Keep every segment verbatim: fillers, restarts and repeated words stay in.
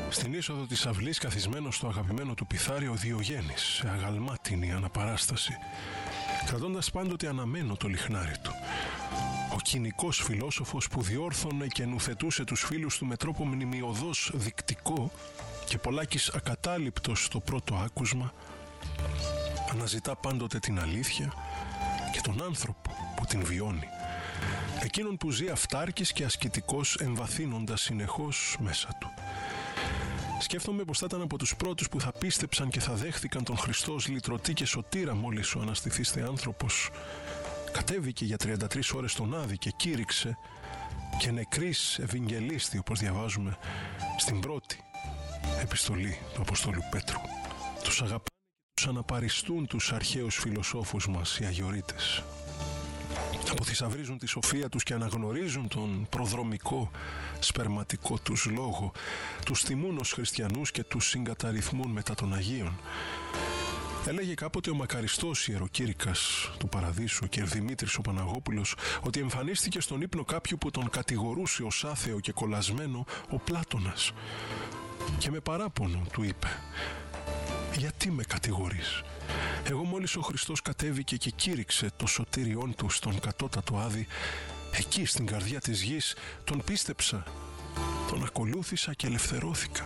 Στην είσοδο της αυλής, καθισμένος στο αγαπημένο του πιθάρι, ο Διογέννης, σε αγαλμάτινη αναπαράσταση, κρατώντας πάντοτε αναμένο το λιχνάρι του. Ο κοινικός φιλόσοφος που διόρθωνε και νουθετούσε τους φίλους του με τρόπο μνημειωδώς δεικτικό και πολλάκις ακατάληπτος στο πρώτο άκουσμα, αναζητά πάντοτε την αλήθεια και τον άνθρωπο που την βιώνει, εκείνον που ζει αυτάρκης και ασκητικός, εμβαθύνοντας συνεχώς μέσα του. Σκέφτομαι πως θα ήταν από τους πρώτους που θα πίστεψαν και θα δέχθηκαν τον Χριστό ως λυτρωτή και σωτήρα μόλις ο αναστηθήστε άνθρωπος κατέβηκε για τριάντα τρεις ώρες στον Άδη και κήρυξε και νεκρής ευαγγελίστη, όπως διαβάζουμε στην πρώτη επιστολή του Αποστόλου Πέτρου. Τους αγαπάνε και τους αναπαριστούν τους αρχαίους φιλοσόφους μας οι Αγιορείτες. Αποθυσαυρίζουν τη σοφία τους και αναγνωρίζουν τον προδρομικό σπερματικό τους λόγο. Τους τιμούν ως χριστιανούς και τους συγκαταρρυθμούν μετά των Αγίων. Έλεγε κάποτε ο μακαριστός ιεροκήρυκας του Παραδείσου, κ. Δημήτρης ο Παναγόπουλος, ότι εμφανίστηκε στον ύπνο κάποιου που τον κατηγορούσε ως άθεο και κολλασμένο ο Πλάτωνας. Και με παράπονο του είπε: «Γιατί με κατηγορείς? Εγώ μόλις ο Χριστός κατέβηκε και κήρυξε το σωτήριόν του στον κατώτατο Άδη, εκεί στην καρδιά της γης τον πίστεψα, τον ακολούθησα και ελευθερώθηκα».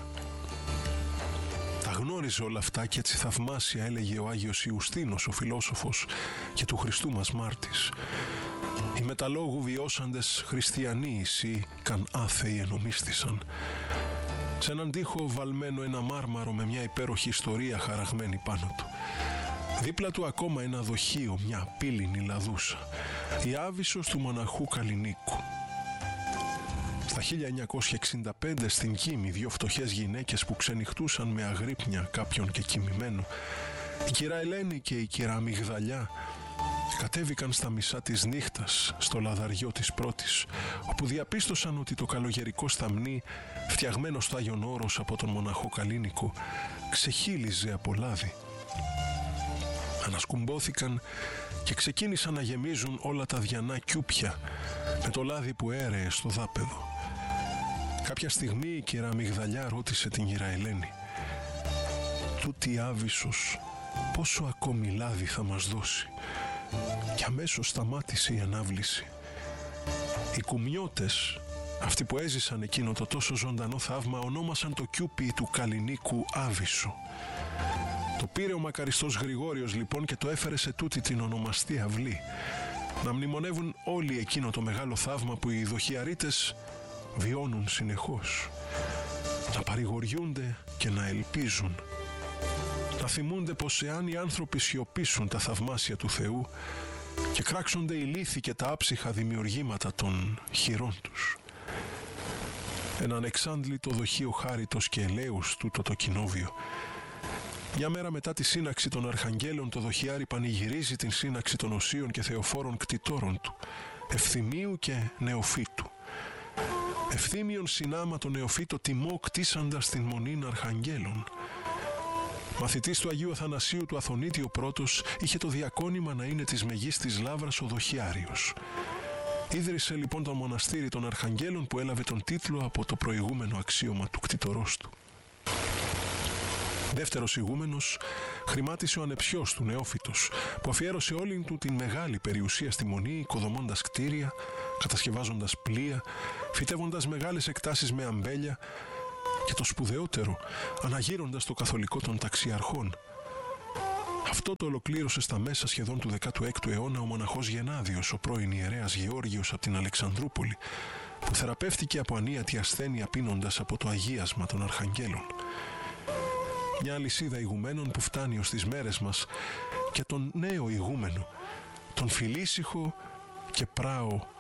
Τα γνώριζε όλα αυτά και έτσι θαυμάσια έλεγε ο Άγιος Ιουστίνος, ο φιλόσοφος και του Χριστού μας μάρτης: «Οι μεταλόγου βιώσαντες χριστιανοί εσύ καν άθεοι ενομίστησαν». Σε έναν τοίχο βαλμένο ένα μάρμαρο με μια υπέροχη ιστορία χαραγμένη πάνω του. Δίπλα του ακόμα ένα δοχείο, μια πύληνη λαδούσα, η Άβυσσος του μοναχού Καλλινίκου. Στα χίλια εννιακόσια εξήντα πέντε στην Κίμη, δύο φτωχές γυναίκες που ξενυχτούσαν με αγρύπνια κάποιον και κοιμημένο, η κυρά Ελένη και η κυρά Μυγδαλιά, κατέβηκαν στα μισά της νύχτας στο λαδαριό της πρώτης, όπου διαπίστωσαν ότι το καλογερικό σταμνί, φτιαγμένο στο Άγιον Όρος από τον μοναχό Καλλίνικο, ξεχύλιζε από λάδι. Ανασκουμπόθηκαν και ξεκίνησαν να γεμίζουν όλα τα διανά κιούπια με το λάδι που έρεε στο δάπεδο. Κάποια στιγμή η κυρά Μυγδαλιά ρώτησε την κυρά Ελένη: «Τούτη η Άβυσσος πόσο ακόμη λάδι θα μας δώσει?» Και αμέσως σταμάτησε η ανάβληση. Οι κουμιώτες, αυτοί που έζησαν εκείνο το τόσο ζωντανό θαύμα, ονόμασαν το κιούπι του Καλλινίκου Άβυσσο. Το πήρε ο μακαριστός Γρηγόριος λοιπόν και το έφερε σε τούτη την ονομαστή αυλή, να μνημονεύουν όλοι εκείνο το μεγάλο θαύμα που οι δοχιαρίτες βιώνουν συνεχώς, να παρηγοριούνται και να ελπίζουν, να θυμούνται πως εάν οι άνθρωποι σιωπήσουν τα θαυμάσια του Θεού και κράξονται οι λύθοι και τα άψυχα δημιουργήματα των χειρών τους. Ένα ανεξάντλητο δοχείο χάριτος και ελέους τούτο το κοινόβιο. Μια μέρα μετά τη σύναξη των Αρχαγγέλων, το δοχιάρι πανηγυρίζει την σύναξη των Οσίων και Θεοφόρων κτητόρων του, Ευθυμίου και Νεοφύτου. Ευθύμιον συνάμα το Νεοφύτο τιμό κτίσαντας την μονήν Αρχαγγέλων. Μαθητής του Αγίου Αθανασίου του Αθωνίτη ο πρώτος είχε το διακόνημα να είναι της μεγίστης λάβρας ο δοχιάριος. Ίδρυσε λοιπόν το μοναστήρι των Αρχαγγέλων που έλαβε τον τίτλο από το προηγούμενο αξίωμα του κτητορός του. Δεύτερος ηγούμενος χρημάτισε ο ανεψιός του Νεόφυτος, που αφιέρωσε όλη του την μεγάλη περιουσία στη μονή, οικοδομώντας κτίρια, κατασκευάζοντας πλοία, φυτεύοντας μεγάλες εκτάσεις με αμπέλια και το σπουδαιότερο, αναγείροντας το καθολικό των ταξιαρχών. Αυτό το ολοκλήρωσε στα μέσα σχεδόν του δέκατου έκτου αιώνα ο μοναχός Γενάδιος, ο πρώην ιερέας Γεώργιος από την Αλεξανδρούπολη, που θεραπεύτηκε από ανίατη ασθένεια πίνοντας από το αγίασμα των Αρχαγγέλων. Μια αλυσίδα ηγουμένων που φτάνει ως τις μέρες μας και τον νέο ηγούμενο, τον φιλήσυχο και πράο